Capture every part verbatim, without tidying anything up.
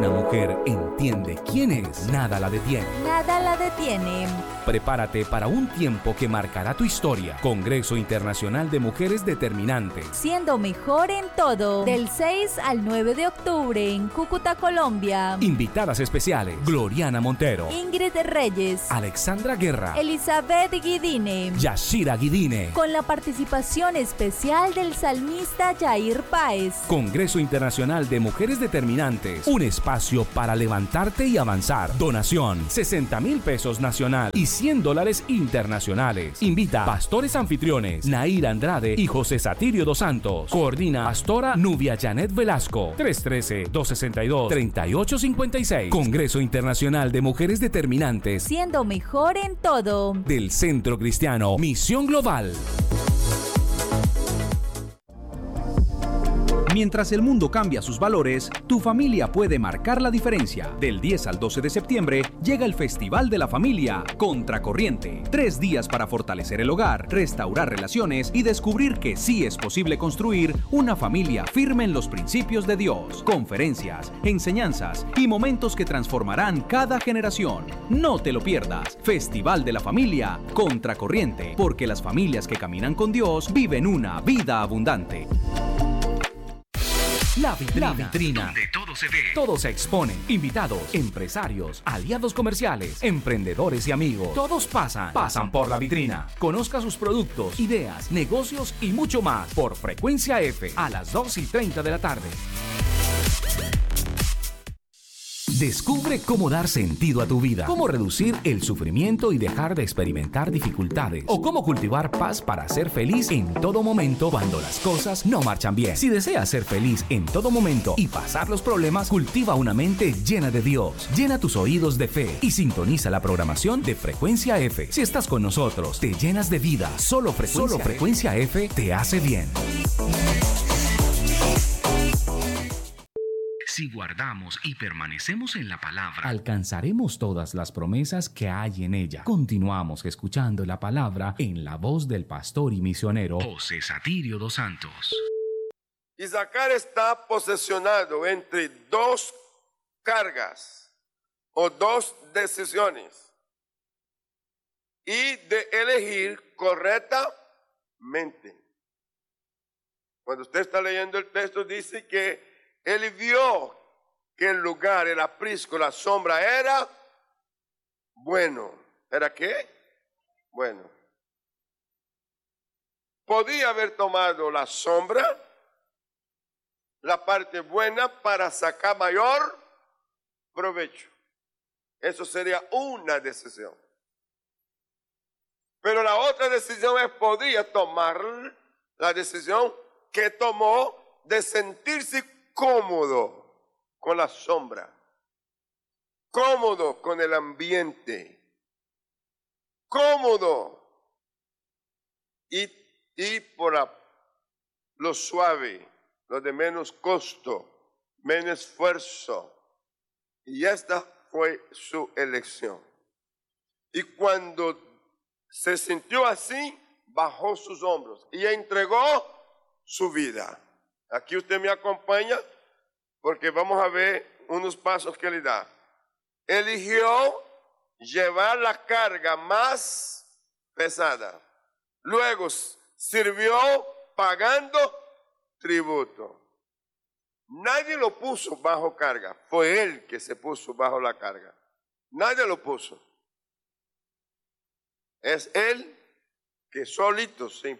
una mujer entiende quién es, nada la detiene. Nada la detiene. Prepárate para un tiempo que marcará tu historia. Congreso Internacional de Mujeres Determinantes. Siendo mejor en todo. Del seis al nueve de octubre en Cúcuta, Colombia. Invitadas especiales: Gloriana Montero, Ingrid Reyes, Alexandra Guerra, Elizabeth Guidine, Yashira Guidine. Con la participación especial del salmista Yair Páez. Congreso Internacional de Mujeres Determinantes. Un espacio para levantarte y avanzar. Donación: sesenta mil pesos nacional y cien dólares internacionales. Invita pastores anfitriones Nair Andrade y José Satirio dos Santos. Coordina Pastora Nubia Janet Velasco. tres uno tres, dos seis dos, tres ocho cinco seis. Congreso Internacional de Mujeres Determinantes. Siendo mejor en todo. Del Centro Cristiano Misión Global. Mientras el mundo cambia sus valores, tu familia puede marcar la diferencia. Del diez al doce de septiembre llega el Festival de la Familia Contracorriente. Tres días para fortalecer el hogar, restaurar relaciones y descubrir que sí es posible construir una familia firme en los principios de Dios. Conferencias, enseñanzas y momentos que transformarán cada generación. No te lo pierdas. Festival de la Familia Contracorriente, porque las familias que caminan con Dios viven una vida abundante. La vitrina, La vitrina, donde todo se ve, todo se expone. Invitados, empresarios, aliados comerciales, emprendedores y amigos. Todos pasan, pasan por la vitrina. Conozca sus productos, ideas, negocios y mucho más por Frecuencia F a las dos y treinta de la tarde. Descubre cómo dar sentido a tu vida, cómo reducir el sufrimiento y dejar de experimentar dificultades, o cómo cultivar paz para ser feliz en todo momento cuando las cosas no marchan bien. Si deseas ser feliz en todo momento y pasar los problemas, cultiva una mente llena de Dios. Llena tus oídos de fe y sintoniza la programación de Frecuencia F. Si estás con nosotros, te llenas de vida. Solo Frecuencia, Solo Frecuencia F te hace bien. Si guardamos y permanecemos en la palabra, alcanzaremos todas las promesas que hay en ella. Continuamos escuchando la palabra en la voz del pastor y misionero José Satirio dos Santos. Isaacar está posesionado entre dos cargas o dos decisiones y de elegir correctamente. Cuando usted está leyendo el texto dice que él vio que el lugar, el aprisco, la sombra era bueno. ¿Era qué? Bueno. Podía haber tomado la sombra, la parte buena, para sacar mayor provecho. Eso sería una decisión. Pero la otra decisión es, podía tomar la decisión que tomó de sentirse cómodo con la sombra, cómodo con el ambiente, cómodo y, y por la, lo suave, lo de menos costo, menos esfuerzo. Y esta fue su elección. Y cuando se sintió así, bajó sus hombros y entregó su vida. Aquí usted me acompaña porque vamos a ver unos pasos que le da. Eligió llevar la carga más pesada. Luego sirvió pagando tributo. Nadie lo puso bajo carga. Fue él que se puso bajo la carga. Nadie lo puso. Es él que solito se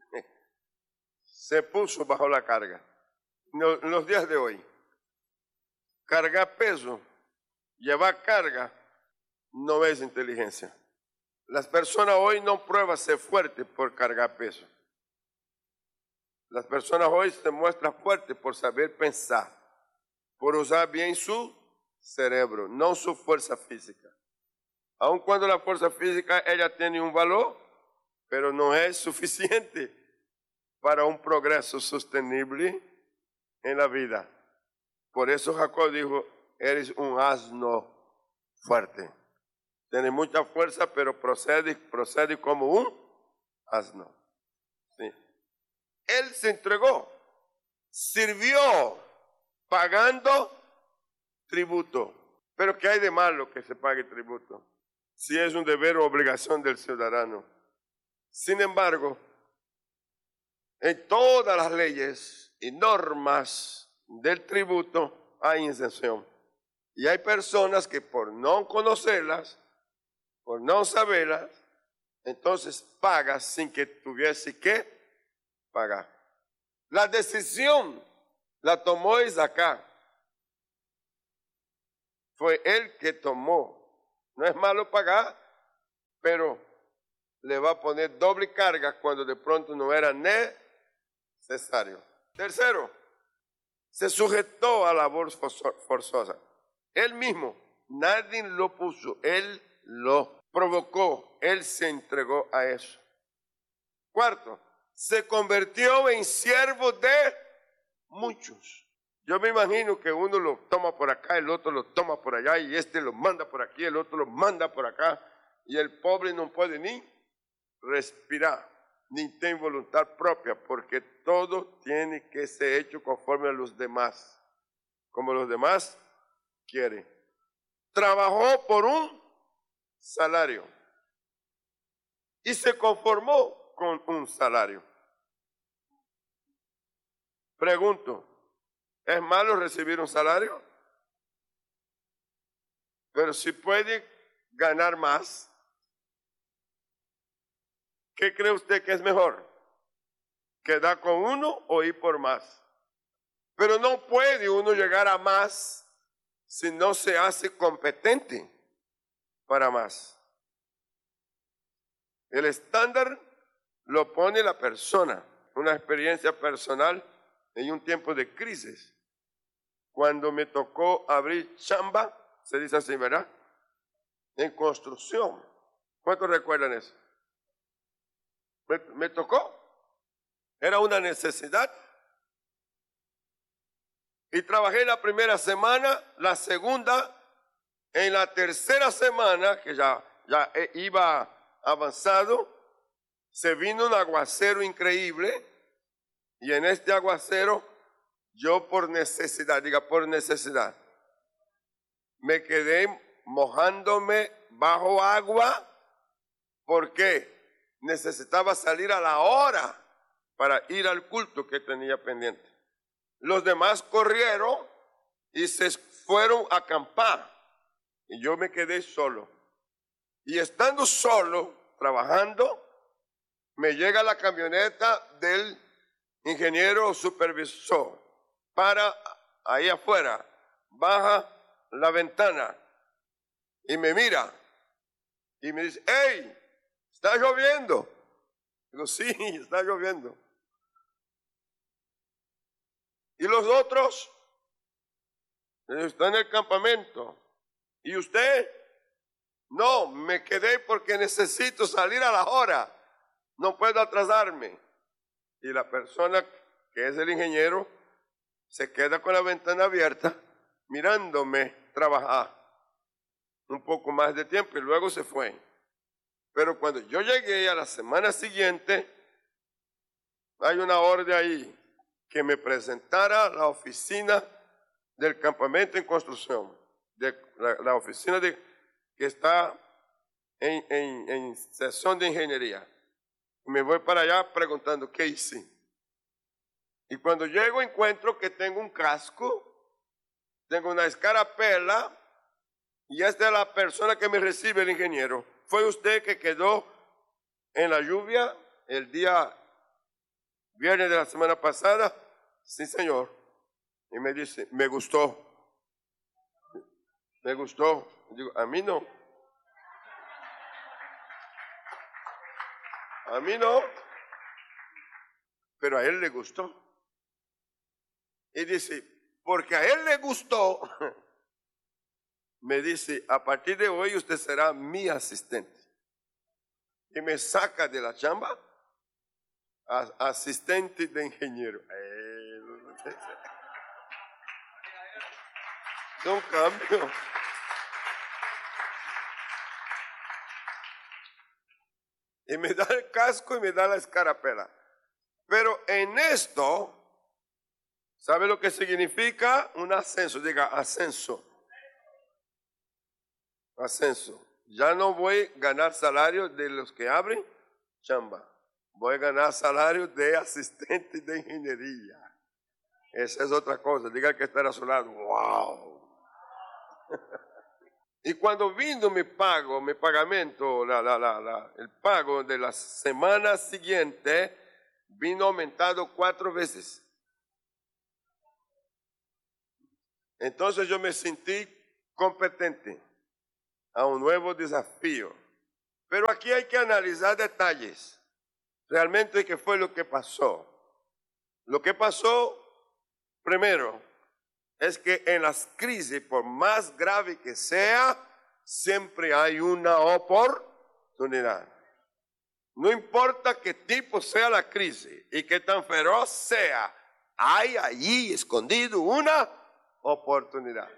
se puso bajo la carga. En los días de hoy, cargar peso, llevar carga, no es inteligencia. Las personas hoy no prueban ser fuertes por cargar peso. Las personas hoy se muestran fuertes por saber pensar, por usar bien su cerebro, no su fuerza física. Aun cuando la fuerza física ella tiene un valor, pero no es suficiente para un progreso sostenible en la vida. Por eso Jacob dijo, eres un asno fuerte. Tiene mucha fuerza, pero procede, procede como un asno. Sí. Él se entregó, sirvió, pagando tributo. Pero ¿qué hay de malo que se pague tributo? Si es un deber o obligación del ciudadano. Sin embargo, en todas las leyes y normas del tributo hay exención. Y hay personas que por no conocerlas, por no saberlas, entonces pagas sin que tuviese que pagar. La decisión la tomó Isaac. Fue él que tomó. No es malo pagar, pero le va a poner doble carga cuando de pronto no era necesario. Tercero, se sujetó a labor forzosa. Él mismo, nadie lo puso, él lo provocó, él se entregó a eso. Cuarto, se convirtió en siervo de muchos. Yo me imagino que uno lo toma por acá, el otro lo toma por allá, y este lo manda por aquí, el otro lo manda por acá, y el pobre no puede ni respirar, ni tiene voluntad propia, porque todo tiene que ser hecho conforme a los demás, como los demás quieren. Trabajó por un salario y se conformó con un salario. Pregunto, ¿es malo recibir un salario? Pero si puede ganar más, ¿qué cree usted que es mejor? ¿Quedar con uno o ir por más? Pero no puede uno llegar a más si no se hace competente para más. El estándar lo pone la persona. Una experiencia personal en un tiempo de crisis. Cuando me tocó abrir chamba, se dice así, ¿verdad? En construcción. ¿Cuántos recuerdan eso? Me, me tocó. Era una necesidad. Y trabajé la primera semana, la segunda, en la tercera semana, que ya, ya iba avanzado, se vino un aguacero increíble, y en este aguacero, yo por necesidad, diga por necesidad, me quedé mojándome bajo agua, porque necesitaba salir a la hora para ir al culto que tenía pendiente. Los demás corrieron y se fueron a acampar, y yo me quedé solo. Y estando solo, trabajando, me llega la camioneta del ingeniero supervisor, para ahí afuera, baja la ventana y me mira y me dice, ¡hey! ¿Está lloviendo? Digo, sí, está lloviendo. ¿Y los otros? Están en el campamento. ¿Y usted? No, me quedé porque necesito salir a la hora. No puedo atrasarme. Y la persona que es el ingeniero se queda con la ventana abierta mirándome trabajar un poco más de tiempo y luego se fue. Pero cuando yo llegué a la semana siguiente, hay una orden ahí que me presentara a la oficina del campamento en construcción, de la, la oficina de, que está en, en, en sesión de ingeniería. Me voy para allá preguntando, ¿qué hice? Y cuando llego encuentro que tengo un casco, tengo una escarapela, y esta es la persona que me recibe, el ingeniero. ¿Fue usted que quedó en la lluvia el día viernes de la semana pasada? Sí, señor. Y me dice, me gustó. Me gustó. Digo, a mí no. A mí no. Pero a él le gustó. Y dice, porque a él le gustó, me dice, a partir de hoy usted será mi asistente. Y me saca de la chamba a, asistente de ingeniero. Eh, es un cambio. Y me da el casco y me da la escarapela. Pero en esto, ¿sabe lo que significa un ascenso? Diga, ascenso. ascenso. Ya no voy a ganar salario de los que abren chamba. Voy a ganar salario de asistente de ingeniería. Esa es otra cosa. Diga que está a su lado. ¡Wow! Y cuando vino mi pago, mi pagamento, la, la, la, la, el pago de la semana siguiente, vino aumentado cuatro veces. Entonces yo me sentí competente a un nuevo desafío. Pero aquí hay que analizar detalles. Realmente, ¿qué fue lo que pasó? Lo que pasó, primero, es que en las crisis, por más grave que sea, siempre hay una oportunidad. No importa qué tipo sea la crisis y qué tan feroz sea, hay allí escondido una oportunidad.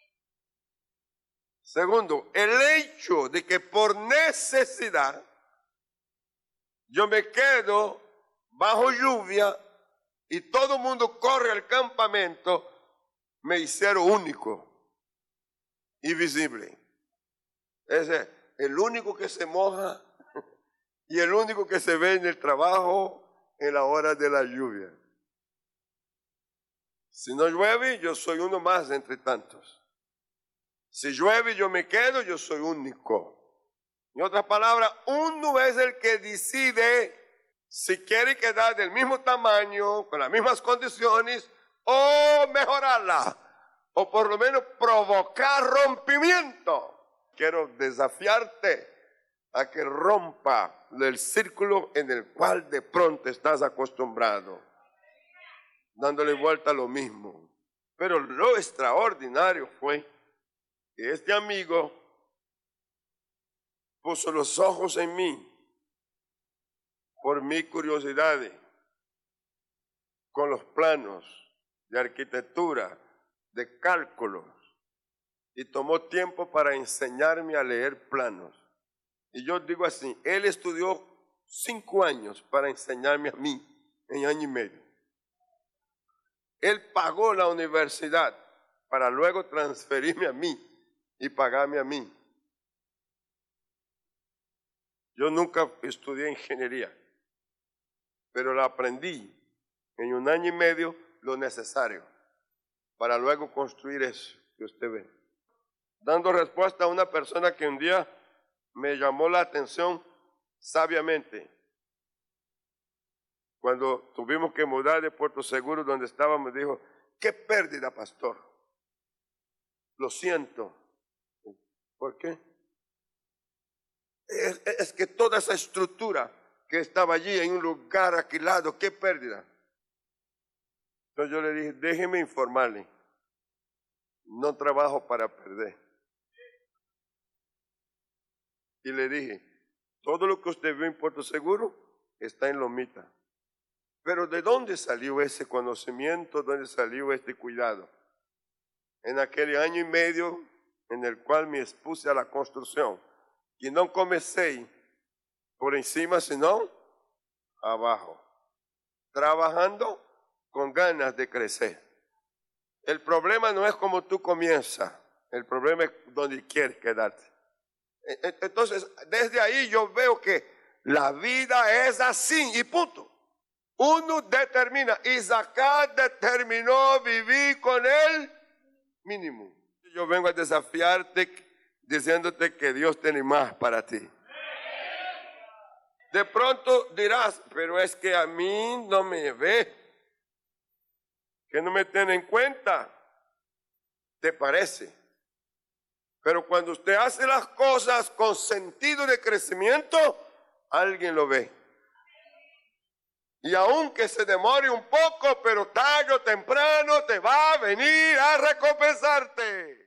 Segundo, el hecho de que por necesidad yo me quedo bajo lluvia y todo el mundo corre al campamento, me hicieron único y visible. Es el único que se moja y el único que se ve en el trabajo en la hora de la lluvia. Si no llueve, yo soy uno más entre tantos. Si llueve, yo me quedo, yo soy único. En otras palabras, uno es el que decide si quiere quedar del mismo tamaño, con las mismas condiciones, o mejorarla, o por lo menos provocar rompimiento. Quiero desafiarte a que rompa el círculo en el cual de pronto estás acostumbrado, dándole vuelta a lo mismo. Pero lo extraordinario fue que este amigo puso los ojos en mí por mi curiosidad con los planos de arquitectura, de cálculos, y tomó tiempo para enseñarme a leer planos. Y yo digo así, él estudió cinco años para enseñarme a mí en año y medio. Él pagó la universidad para luego transferirme a mí y pagarme a mí. Yo nunca estudié ingeniería, pero la aprendí en un año y medio lo necesario para luego construir eso que usted ve. Dando respuesta a una persona que un día me llamó la atención sabiamente. Cuando tuvimos que mudar de Puerto Seguro, donde estábamos, me dijo, qué pérdida, pastor. Lo siento. ¿Por qué? Es, es que toda esa estructura que estaba allí en un lugar alquilado, qué pérdida. Entonces yo le dije, déjeme informarle, no trabajo para perder. Y le dije, todo lo que usted vio en Puerto Seguro está en Lomita. Pero ¿de dónde salió ese conocimiento? ¿De dónde salió este cuidado? En aquel año y medio en el cual me expuse a la construcción, y no comencé por encima, sino abajo, trabajando con ganas de crecer. El problema no es como tú comienzas, el problema es donde quieres quedarte. Entonces, desde ahí yo veo que la vida es así y punto. Uno determina, Isaac determinó vivir con el mínimo. Yo vengo a desafiarte diciéndote que Dios tiene más para ti. De pronto dirás, pero es que a mí no me ve, que no me tiene en cuenta. ¿Te parece? Pero cuando usted hace las cosas con sentido de crecimiento, alguien lo ve. Y aunque se demore un poco, pero tarde o temprano te va a venir a recompensarte.